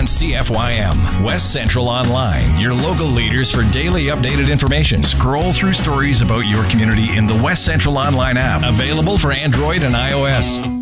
and CFYM. West Central Online, your local leaders for daily updated information. Scroll through stories about your community in the West Central Online app, available for Android and iOS.